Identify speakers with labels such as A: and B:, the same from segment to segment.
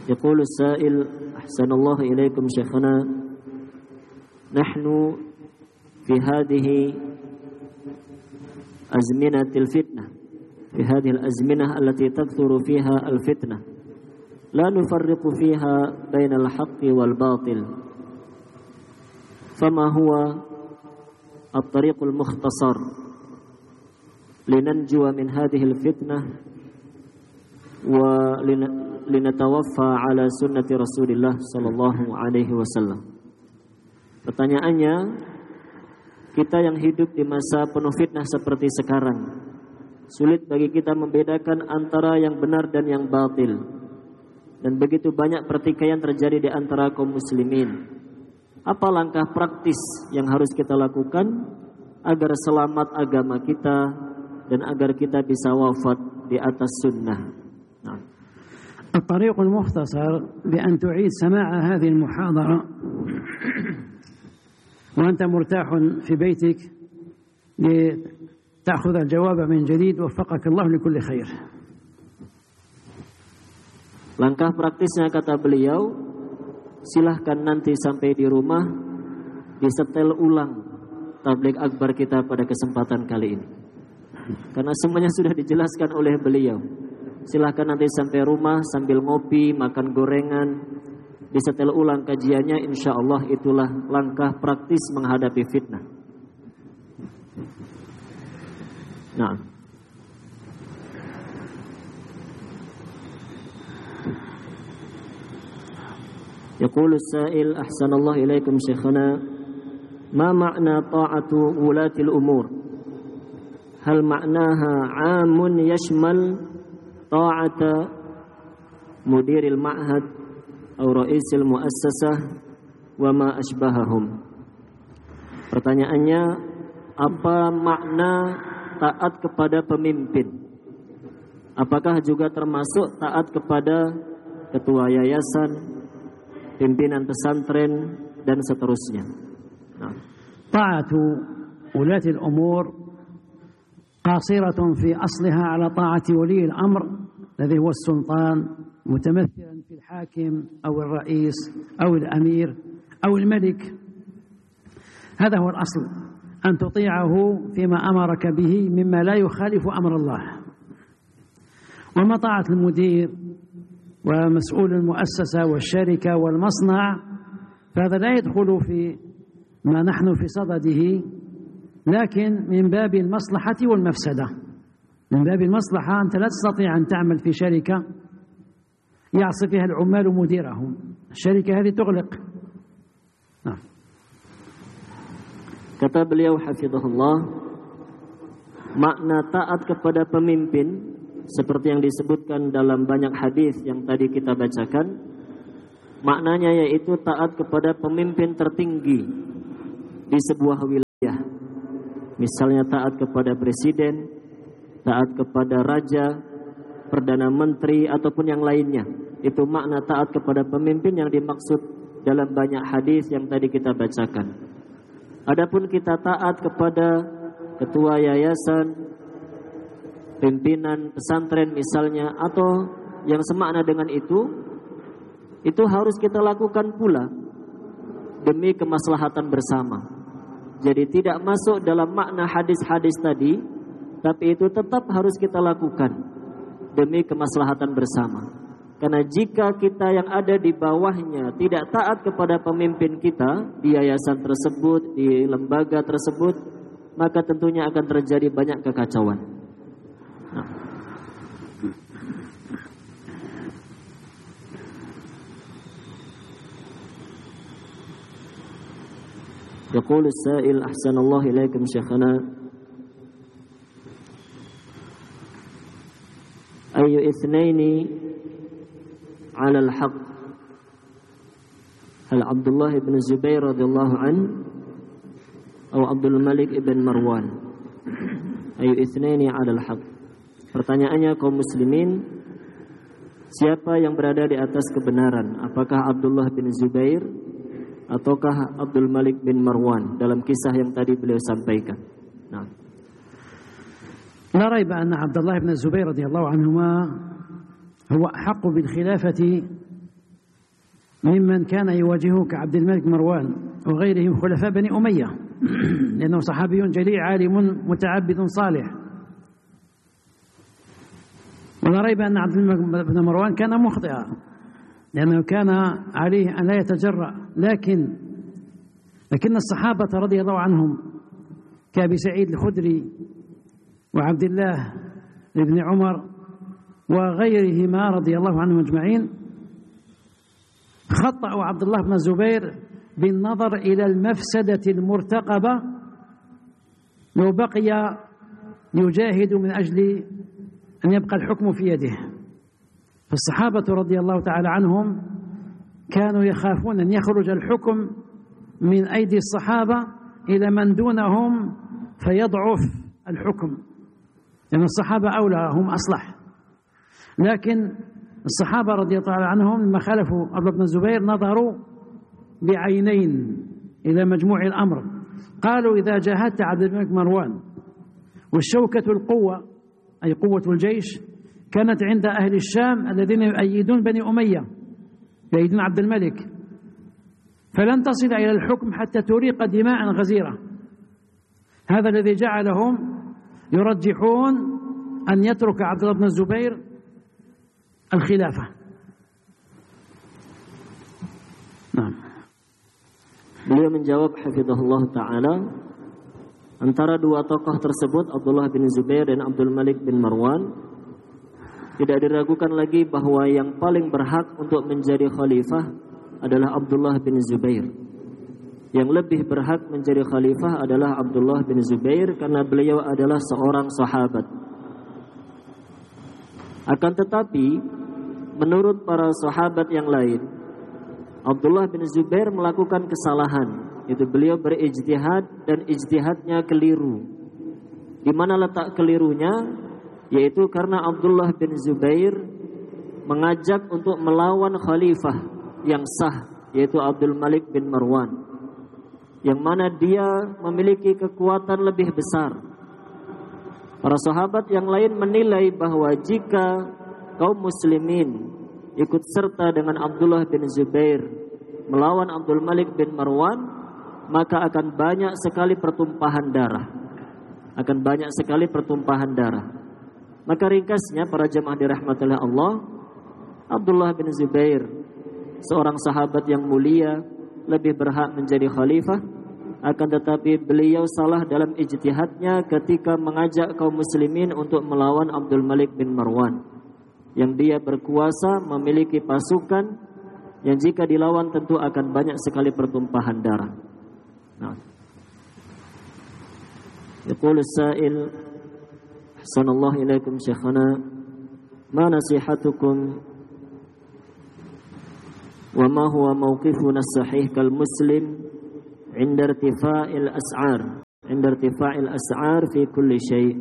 A: يقول السائل أحسن الله إليكم شيخنا نحن في هذه أزمنة الفتنة في هذه الأزمنة التي تكثر فيها الفتنة لا نفرق فيها بين الحق والباطل فما هو الطريق المختصر لننجو من هذه الفتنة ولنتوفى على سنة رسول الله صلى الله عليه وسلم. Pertanyaannya, kita yang hidup di masa penuh fitnah seperti sekarang, sulit bagi kita membedakan antara yang benar dan yang batil. Dan begitu banyak pertikaian terjadi di antara kaum muslimin. Apa langkah praktis yang harus kita lakukan agar selamat agama kita dan agar kita bisa wafat di atas sunnah?
B: الطريق المختصر بأن تعيد سماع هذه المحاضرة وأنت مرتاح في بيتك لتأخذ الجواب من جديد وفقك الله لكل خير.
A: Langkah praktisnya kata beliau, silahkan nanti sampai di rumah disetel ulang tabligh akbar kita pada kesempatan kali ini. Karena semuanya sudah dijelaskan oleh beliau. Silahkan nanti sampai rumah sambil ngopi, makan gorengan, disetel ulang kajiannya, insya Allah itulah langkah praktis menghadapi fitnah. Nah, يقول السائل أحسن الله إليكم شيخنا ما معنى طاعة ولاة الأمور هل معناها عام يشمل طاعة مدير المعهد أو رئيس المؤسسة وما أشبههم. Pertanyaannya, apa makna taat kepada pemimpin? Apakah juga termasuk taat kepada ketua yayasan, pimpinan pesantren dan seterusnya?
B: طاعة ولاة الأمور قاصرة في أصلها على طاعة ولي الأمر الذي هو السلطان متمثلا في الحاكم أو الرئيس أو الأمير أو الملك. هذا هو الأصل، أن تطيعه فيما أمرك به مما لا يخالف أمر الله. وما طاعة المدير ومسؤول المؤسسة والشركة والمصنع فهذا لا يدخل في ما نحن في صدده، لكن من باب المصلحة والمفسدة. من باب المصلحة أنت لا تستطيع أن تعمل في شركة يعصي فيها العمال مديرهم، الشركة هذه تغلق.
A: Kata beliau hafizahullah, makna taat kepada pemimpin seperti yang disebutkan dalam banyak hadis yang tadi kita bacakan, maknanya yaitu taat kepada pemimpin tertinggi di sebuah wilayah. Misalnya taat kepada presiden, taat kepada raja, perdana menteri ataupun yang lainnya. Itu makna taat kepada pemimpin yang dimaksud dalam banyak hadis yang tadi kita bacakan. Adapun kita taat kepada ketua yayasan, pimpinan pesantren misalnya, atau yang semakna dengan itu harus kita lakukan pula demi kemaslahatan bersama. Jadi tidak masuk dalam makna hadis-hadis tadi, tapi itu tetap harus kita lakukan demi kemaslahatan bersama. Karena jika kita yang ada di bawahnya tidak taat kepada pemimpin kita di yayasan tersebut, di lembaga tersebut, maka tentunya akan terjadi banyak kekacauan. يقول السائل أحسن الله إليكم شيخنا أي اثنين على الحق هل عبد الله بن الزبير رضي الله عنه أو عبد الملك بن مروان أي اثنين على الحق. Pertanyaannya, kaum muslimin, siapa yang berada di atas kebenaran? Apakah Abdullah bin Zubair ataukah Abdul Malik bin Marwan dalam kisah yang tadi beliau sampaikan? Nah.
B: لا ريب أن عبد الله بن الزبير رضي الله عنهما هو أحق بالخلافة ممن كان يواجهه كعبد الملك مروان وغيرهم خلفاء بني أمية، لأنه صحابي جليل عالم متعبد صالح. ولا ريب أن عبد الملك بن مروان كان مخطئا، لأنه كان عليه أن لا يتجرأ، لكن الصحابة رضي الله عنهم كأبي سعيد الخدري وعبد الله بن عمر وغيرهما رضي الله عنهم أجمعين خطأوا عبد الله بن الزبير بالنظر إلى المفسدة المرتقبة لو بقي يجاهد من أجل أن يبقى الحكم في يده. فالصحابة رضي الله تعالى عنهم كانوا يخافون أن يخرج الحكم من أيدي الصحابة إلى من دونهم فيضعف الحكم، لأن الصحابة أولى هم أصلح. لكن الصحابة رضي الله تعالى عنهم لما خالفوا عبد الله بن الزبير نظروا بعينين إلى مجموع الأمر، قالوا إذا جاهدت عبد الملك مروان والشوكة القوة أي قوة الجيش كانت عند أهل الشام الذين يؤيدون بني أمية يؤيدون عبد الملك، فلن تصل إلى الحكم حتى تريق دماء غزيرة. هذا الذي جعلهم يرجحون أن يترك عبد الله بن الزبير الخلافة. نعم.
A: Beliau menjawab hafizahullah ta'ala, antara dua tokoh tersebut Abdullah bin Zubair dan Abdul Malik bin Marwan, tidak diragukan lagi bahwa yang paling berhak untuk menjadi khalifah adalah Abdullah bin Zubair. Yang lebih berhak menjadi khalifah adalah Abdullah bin Zubair karena beliau adalah seorang sahabat. Akan tetapi menurut para sahabat yang lain, Abdullah bin Zubair melakukan kesalahan, itu beliau berijtihad dan ijtihadnya keliru. Di mana letak kelirunya? Yaitu karena Abdullah bin Zubair mengajak untuk melawan khalifah yang sah, yaitu Abdul Malik bin Marwan, yang mana dia memiliki kekuatan lebih besar. Para sahabat yang lain menilai bahwa jika kaum muslimin ikut serta dengan Abdullah bin Zubair melawan Abdul Malik bin Marwan, maka akan banyak sekali pertumpahan darah. Maka ringkasnya para jemaah dirahmati Allah, Abdullah bin Zubair, seorang sahabat yang mulia, lebih berhak menjadi khalifah. Akan tetapi beliau salah dalam ijtihadnya ketika mengajak kaum muslimin untuk melawan Abdul Malik bin Marwan, yang dia berkuasa, memiliki pasukan yang jika dilawan tentu akan banyak sekali pertumpahan darah. Nah. Yaqulu as-sa'il, ahsanallahu ilaikum syekhana, ma nasihatukum wa ma huwa mawqifuna as-sahih kal muslim 'inda irtifa'il as'ar fi kulli shay'.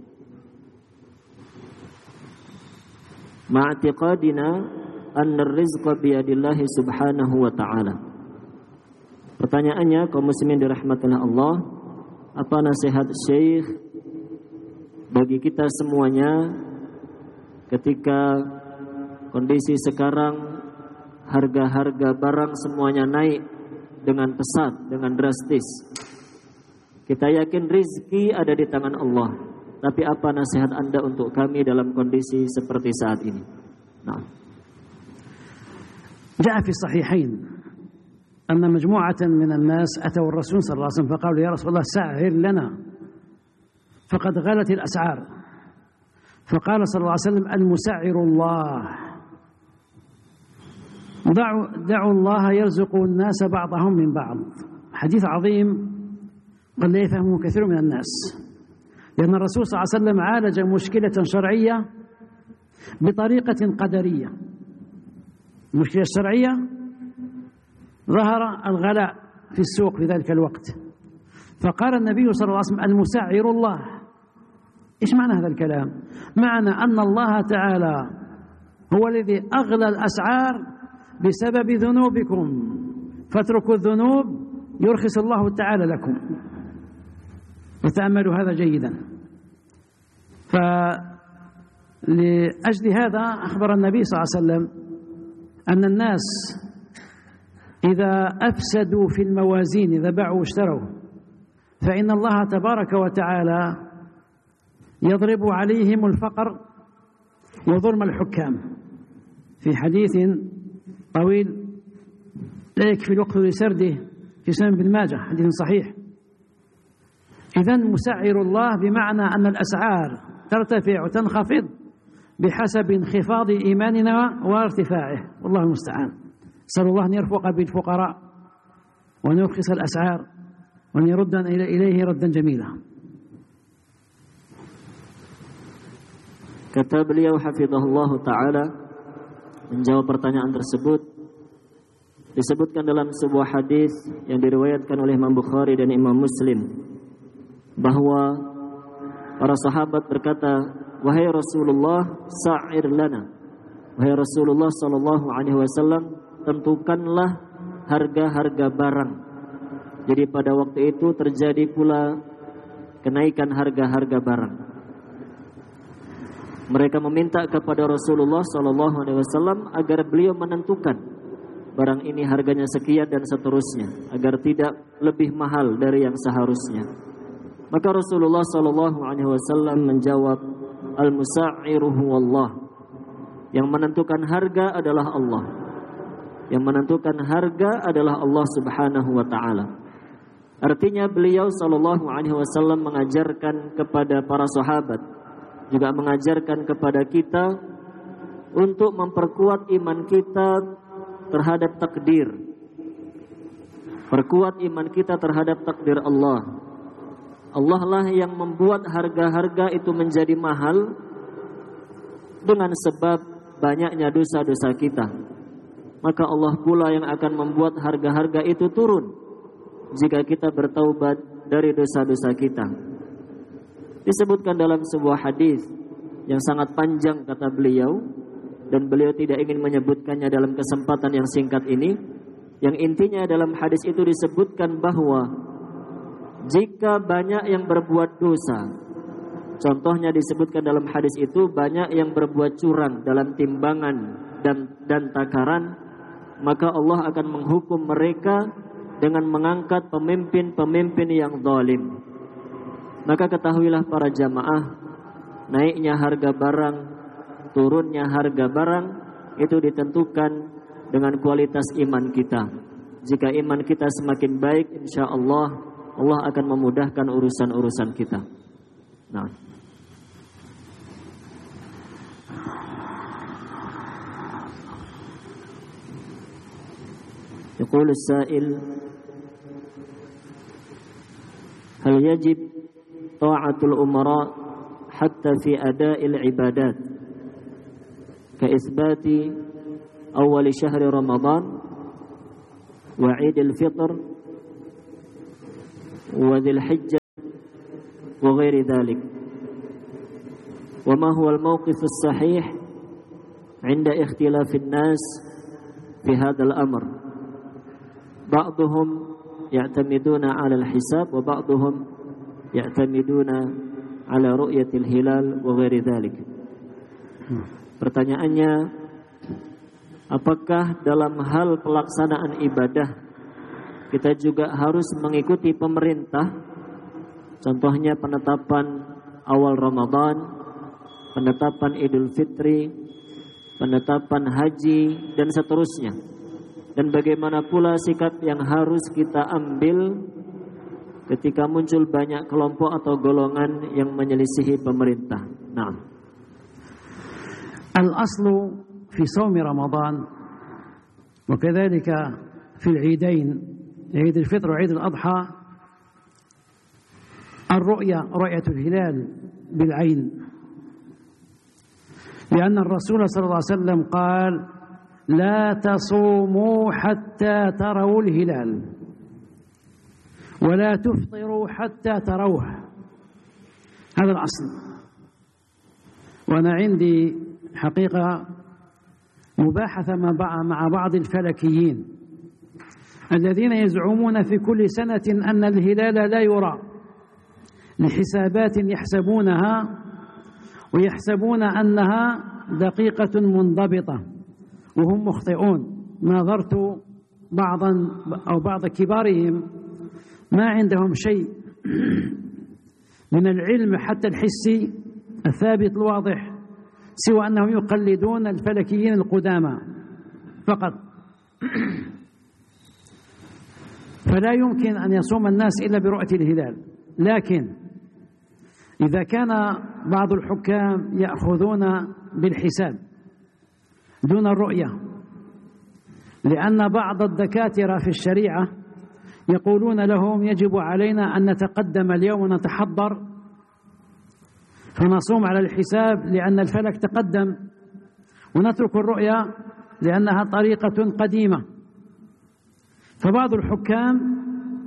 A: Ma'atiqadina anna ar-rizqa biyadillahi subhanahu wa ta'ala. Pertanyaannya, kaum muslimin dirahmati Allah, apa nasihat Syekh bagi kita semuanya ketika kondisi sekarang harga-harga barang semuanya naik dengan pesat, dengan drastis. Kita yakin rizki ada di tangan Allah, tapi apa nasihat Anda untuk kami dalam kondisi seperti saat ini? Nah.
B: جاء في الصحيحين أن مجموعة من الناس أتوا الرسول صلى الله عليه وسلم فقالوا يا رسول الله سعر لنا فقد غلت الأسعار، فقال صلى الله عليه وسلم المسعر الله، دعوا الله يرزق الناس بعضهم من بعض. حديث عظيم قد لا يفهمه كثير من الناس، لأن الرسول صلى الله عليه وسلم عالج مشكلة شرعية بطريقة قدرية. المشكلة الشرعية ظهر الغلاء في السوق في ذلك الوقت، فقال النبي صلى الله عليه وسلم المسعر الله. إيش معنى هذا الكلام؟ معنى أن الله تعالى هو الذي أغلى الأسعار بسبب ذنوبكم، فاتركوا الذنوب يرخص الله تعالى لكم. وتأملوا هذا جيدا. فلأجل هذا أخبر النبي صلى الله عليه وسلم أن الناس إذا أفسدوا في الموازين إذا باعوا واشتروا فإن الله تبارك وتعالى يضرب عليهم الفقر وظلم الحكام في حديث طويل لا يكفي الوقت لسرده في سنن ابن ماجه، حديث صحيح. إذن مسعر الله بمعنى أن الأسعار ترتفع وتنخفض بحسب انخفاض إيماننا وارتفاعه، والله المستعان. نسأل الله أن يرفق بالفقراء وأن يرخص الأسعار وأن يرد إليه ردا جميلا.
A: Kata beliau hafizahullah ta'ala menjawab pertanyaan tersebut, disebutkan dalam sebuah hadis yang diriwayatkan oleh Imam Bukhari dan Imam Muslim bahwa para sahabat berkata, wahai Rasulullah, sa'ir lana, wahai Rasulullah sallallahu alaihi wasallam, tentukanlah harga-harga barang. Jadi pada waktu itu terjadi pula kenaikan harga-harga barang. Mereka meminta kepada Rasulullah sallallahu alaihi wasallam agar beliau menentukan barang ini harganya sekian dan seterusnya, agar tidak lebih mahal dari yang seharusnya. Maka Rasulullah sallallahu alaihi wasallam menjawab, al-musa'ir huwallah. Yang menentukan harga adalah Allah. Yang menentukan harga adalah Allah Subhanahu wa taala. Artinya beliau sallallahu alaihi wasallam mengajarkan kepada para sahabat, juga mengajarkan kepada kita untuk memperkuat iman kita terhadap takdir. Perkuat iman kita terhadap takdir Allah. Allah lah yang membuat harga-harga itu menjadi mahal dengan sebab banyaknya dosa-dosa kita. Maka Allah pula yang akan membuat harga-harga itu turun jika kita bertaubat dari dosa-dosa kita. Disebutkan dalam sebuah hadis yang sangat panjang kata beliau, dan beliau tidak ingin menyebutkannya dalam kesempatan yang singkat ini. Yang intinya dalam hadis itu disebutkan bahwa jika banyak yang berbuat dosa, contohnya disebutkan dalam hadis itu banyak yang berbuat curang dalam timbangan dan takaran, maka Allah akan menghukum mereka dengan mengangkat pemimpin-pemimpin yang zalim. Maka ketahuilah para jamaah, naiknya harga barang, turunnya harga barang itu ditentukan dengan kualitas iman kita. Jika iman kita semakin baik, insya Allah akan memudahkan urusan-urusan kita. Nah, يقول السائل هل يجب طاعة الأمراء حتى في أداء العبادات كإثبات أول شهر رمضان وعيد الفطر وذي الحجة وغير ذلك، وما هو الموقف الصحيح عند اختلاف الناس في هذا الأمر؟ بعضهم يعتمدون على الحساب وبعضهم يعتمدون على رؤية الهلال وغير ذلك. Pertanyaannya, apakah dalam hal pelaksanaan ibadah kita juga harus mengikuti pemerintah? Contohnya penetapan awal Ramadan, penetapan Idul Fitri, penetapan haji dan seterusnya. Dan bagaimana pula sikap yang harus kita ambil ketika muncul banyak kelompok atau golongan yang menyelisihi pemerintah. Nah,
B: al-aslu fi shaum Ramadan wa kadzalika fi al-eidain, Eid al-Fitr wa Eid al-Adha, رؤية الهلال بالعين، لأن الرسول صلى الله عليه وسلم قال لا تصوموا حتى تروا الهلال ولا تفطروا حتى تروه. هذا الأصل. وأنا عندي حقيقة مباحثة مع بعض الفلكيين الذين يزعمون في كل سنة أن الهلال لا يرى لحسابات يحسبونها ويحسبون أنها دقيقة منضبطة، وهم مخطئون. ناظرت بعض كبارهم ما عندهم شيء من العلم حتى الحسي الثابت الواضح سوى أنهم يقلدون الفلكيين القدامى فقط. فلا يمكن أن يصوم الناس إلا برؤية الهلال. لكن إذا كان بعض الحكام يأخذون بالحساب دون الرؤية، لأن بعض الدكاترة في الشريعة يقولون لهم يجب علينا أن نتقدم اليوم ونتحضر فنصوم على الحساب لأن الفلك تقدم، ونترك الرؤية لأنها طريقة قديمة. فبعض الحكام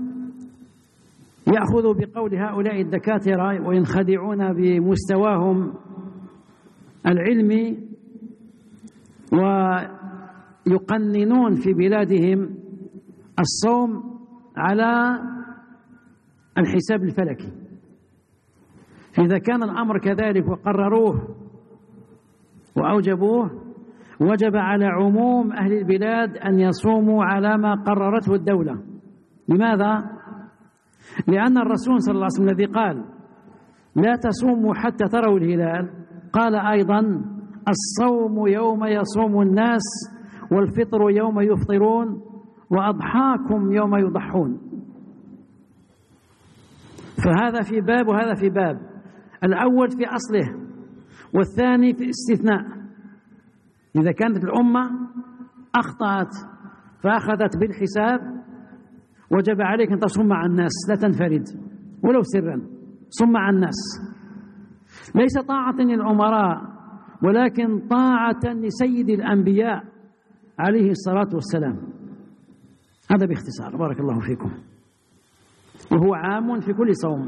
B: يأخذوا بقول هؤلاء الدكاترة وينخدعون بمستواهم العلمي ويقننون في بلادهم الصوم على الحساب الفلكي. فإذا كان الأمر كذلك وقرروه وأوجبوه وجب على عموم أهل البلاد أن يصوموا على ما قررته الدولة. لماذا؟ لأن الرسول صلى الله عليه وسلم الذي قال لا تصوموا حتى تروا الهلال قال أيضا الصوم يوم يصوم الناس والفطر يوم يفطرون وأضحاكم يوم يضحون. فهذا في باب وهذا في باب، الأول في أصله والثاني في استثناء. إذا كانت الأمة أخطأت فأخذت بالحساب وجب عليك أن تصوم مع الناس، لا تنفرد ولو سرا، صم مع الناس، ليس طاعة للأمراء ولكن طاعة لسيد الأنبياء عليه الصلاة والسلام. هذا باختصار، بارك الله فيكم، وهو عام في كل صوم.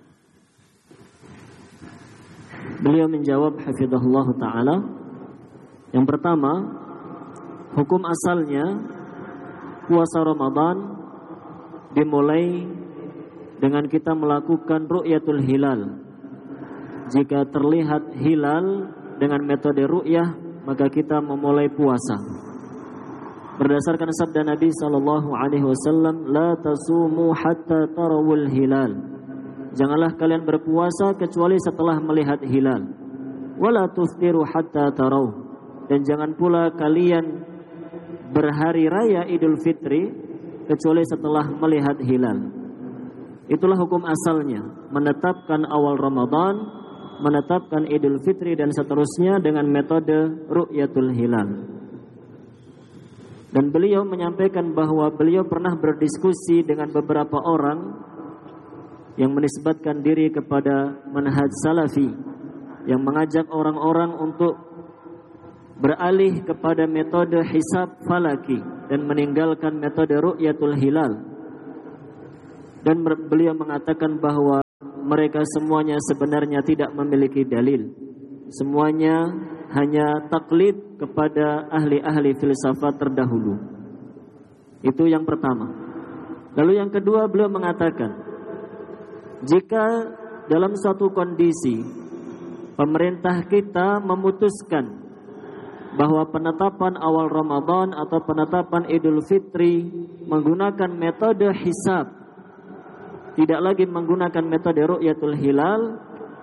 A: Beliau menjawab hafizahullah ta'ala, yang pertama, hukum asalnya puasa Ramadan dimulai dengan kita melakukan ru'yatul hilal. Jika terlihat hilal dengan metode ru'yah, maka kita memulai puasa. Berdasarkan sabda Nabi SAW, la tasumu hatta tarawul hilal. Janganlah kalian berpuasa kecuali setelah melihat hilal. Wala tuftiru hatta taraw. Dan jangan pula kalian berhari raya Idul Fitri kecuali setelah melihat hilal. Itulah hukum asalnya, menetapkan awal Ramadan, menetapkan Idul Fitri dan seterusnya dengan metode ru'yatul hilal. Dan beliau menyampaikan bahwa beliau pernah berdiskusi dengan beberapa orang yang menisbatkan diri kepada manhaj salafi, yang mengajak orang-orang untuk beralih kepada metode hisab falaki dan meninggalkan metode ru'yatul hilal. Dan beliau mengatakan bahwa mereka semuanya sebenarnya tidak memiliki dalil. Semuanya hanya taklid kepada ahli-ahli filsafat terdahulu. Itu yang pertama. Lalu yang kedua, beliau mengatakan, jika dalam suatu kondisi pemerintah kita memutuskan bahwa penetapan awal Ramadan atau penetapan Idul Fitri menggunakan metode hisab, tidak lagi menggunakan metode ru'yatul hilal,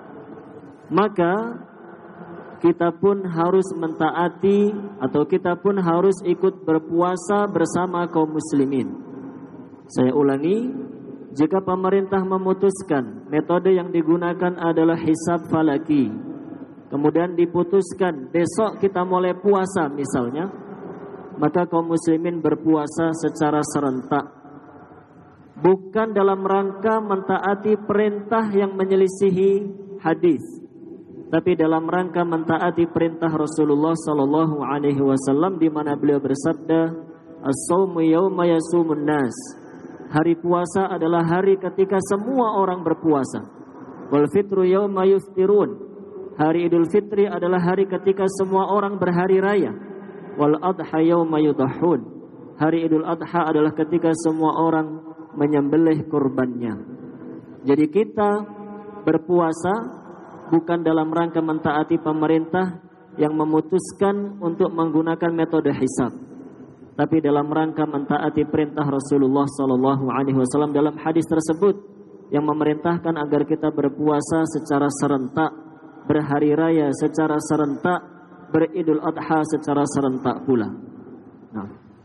A: maka kita pun harus mentaati atau kita pun harus ikut berpuasa bersama kaum muslimin. Saya ulangi, jika pemerintah memutuskan metode yang digunakan adalah hisab falaki, kemudian diputuskan besok kita mulai puasa misalnya, maka kaum muslimin berpuasa secara serentak, bukan dalam rangka mentaati perintah yang menyelisihi hadis, tapi dalam rangka mentaati perintah Rasulullah sallallahu alaihi wasallam di mana beliau bersabda, as-shaumu yauma yasumun nas. Hari puasa adalah hari ketika semua orang berpuasa. Wal fitru yauma yuftirun. Hari Idul Fitri adalah hari ketika semua orang berhari raya. Wal adha yauma yudhahun. Hari Idul Adha adalah ketika semua orang menyembelih kurbannya. Jadi kita berpuasa bukan dalam rangka mentaati pemerintah yang memutuskan untuk menggunakan metode hisab, tapi dalam rangka mentaati perintah Rasulullah sallallahu alaihi wasallam dalam hadis tersebut yang memerintahkan agar kita berpuasa secara serentak, berhari raya secara serentak, beridul adha secara serentak pula. Nah.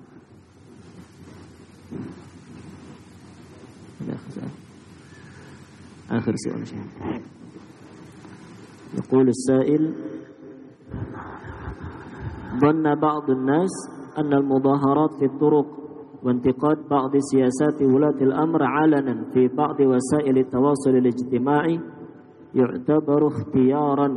A: Akhir soal Syekh. يقول السائل: ظن بعض الناس أن المظاهرات في الطرق وانتقاد بعض سياسات ولاة الأمر علنا في بعض وسائل التواصل الاجتماعي يعتبر اختيارا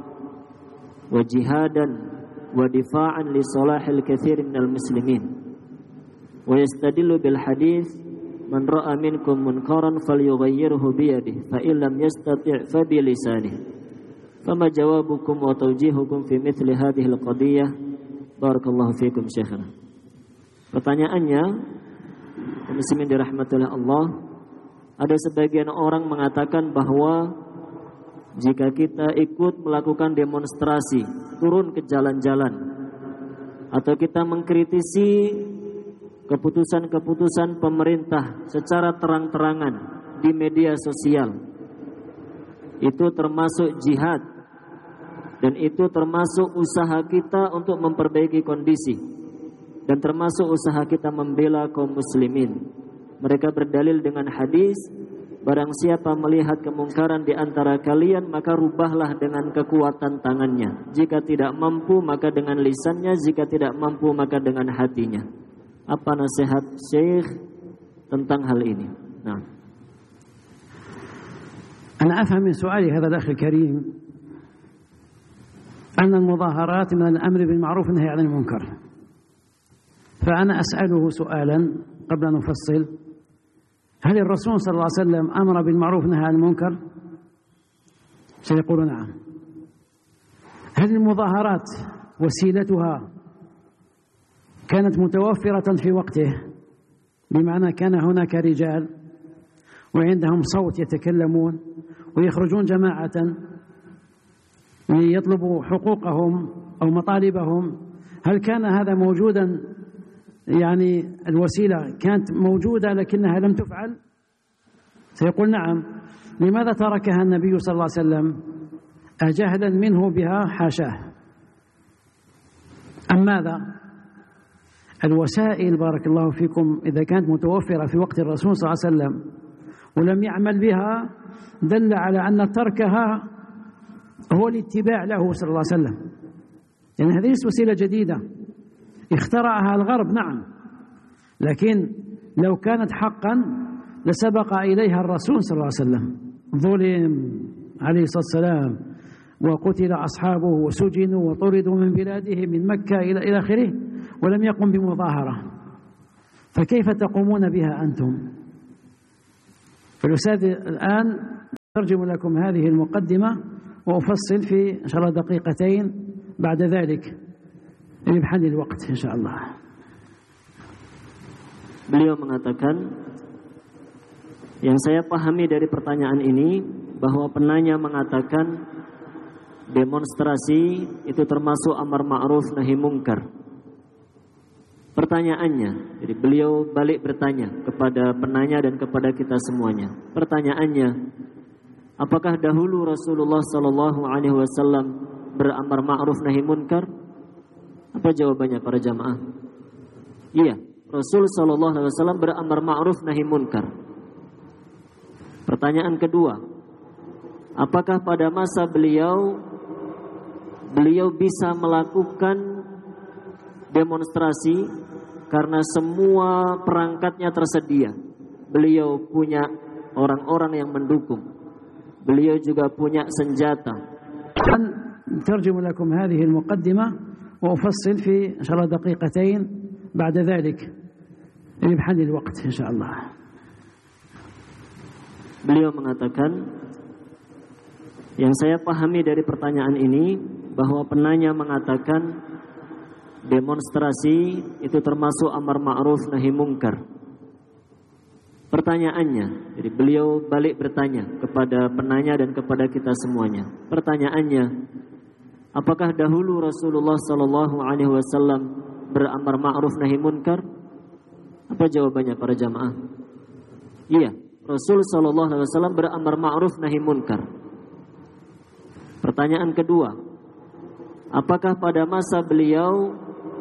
A: وجهادا ودفاعا لصلاح الكثير من المسلمين ويستدل بالحديث من رأى منكم منكرا فليغيره بيده فإن لم يستطع فبلسانه فما جوابكم وتوجيهكم في مثل هذه القضية Barakallahu fiikum syekhana. Pertanyaannya, muslimin dirahmati oleh Allah, ada sebagian orang mengatakan bahwa jika kita ikut melakukan demonstrasi, turun ke jalan-jalan, atau kita mengkritisi keputusan-keputusan pemerintah secara terang-terangan di media sosial, itu termasuk jihad. Dan itu termasuk usaha kita untuk memperbaiki kondisi. Dan termasuk usaha kita membela kaum muslimin. Mereka berdalil dengan hadis, barang siapa melihat kemungkaran di antara kalian, maka rubahlah dengan kekuatan tangannya. Jika tidak mampu, maka dengan lisannya. Jika tidak mampu, maka dengan hatinya. Apa nasihat Syekh tentang hal ini? Nah.
B: Ana afham min su'ali hadha al-akh al-karim أن المظاهرات من الأمر بالمعروف والنهي عن المنكر. فأنا أسأله سؤالا قبل أن نفصل: هل الرسول صلى الله عليه وسلم أمر بالمعروف والنهي عن المنكر؟ سيقول نعم. هل المظاهرات وسيلتها كانت متوفرة في وقته، بمعنى كان هناك رجال وعندهم صوت يتكلمون ويخرجون جماعة ليطلبوا حقوقهم أو مطالبهم؟ هل كان هذا موجودا؟ يعني الوسيلة كانت موجودة لكنها لم تفعل؟ سيقول نعم. لماذا تركها النبي صلى الله عليه وسلم؟ أجهلا منه بها؟ حاشاه. أم ماذا؟ الوسائل بارك الله فيكم إذا كانت متوفرة في وقت الرسول صلى الله عليه وسلم ولم يعمل بها دل على أن تركها هو الاتباع له صلى الله عليه وسلم. يعني هذه وسيلة جديدة اخترعها الغرب، نعم، لكن لو كانت حقا لسبق إليها الرسول صلى الله عليه وسلم. ظلم عليه الصلاة والسلام وقتل أصحابه وسجنوا وطردوا من بلاده من مكة إلى آخره ولم يقم بمظاهرة، فكيف تقومون بها أنتم؟ فالأستاذ الآن أترجم لكم هذه المقدمة وأفصل في إن شاء الله دقيقتين بعد ذلك لبحث الوقت إن شاء الله.
A: Beliau mengatakan, yang saya pahami dari pertanyaan ini bahwa penanya mengatakan demonstrasi itu termasuk amar ma'ruf nahi mungkar. Pertanyaannya, jadi beliau balik bertanya kepada penanya dan kepada kita semuanya. Pertanyaannya, apakah dahulu Rasulullah sallallahu alaihi wasallam beramar ma'ruf nahi munkar? Apa jawabannya para jamaah? Iya, Rasul sallallahu alaihi wasallam beramar ma'ruf nahi munkar. Pertanyaan kedua, apakah pada masa beliau bisa melakukan demonstrasi karena semua perangkatnya tersedia? Beliau punya orang-orang yang mendukung. Beliau juga punya senjata.
B: أترجم لكم هذه المقدمة وأفصل في إن شاء الله دقيقتين بعد ذلك لبحث الوقت إن شاء الله.
A: Beliau mengatakan, yang saya pahami dari pertanyaan ini bahwa penanya mengatakan demonstrasi itu termasuk amar ma'ruf nahi mungkar. Pertanyaannya, jadi beliau balik bertanya kepada penanya dan kepada kita semuanya. Pertanyaannya, apakah dahulu Rasulullah sallallahu alaihi wasallam beramar ma'ruf nahi munkar? Apa jawabannya para jamaah? Iya, Rasul sallallahu alaihi wasallam beramar ma'ruf nahi munkar. Pertanyaan kedua, apakah pada masa beliau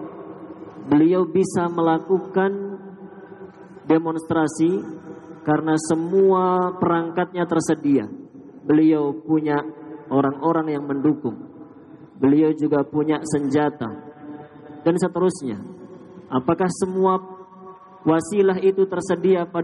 A: bisa melakukan demonstrasi karena semua perangkatnya tersedia? Beliau punya orang-orang yang mendukung. Beliau juga punya senjata dan seterusnya. Apakah semua wasilah itu tersedia pada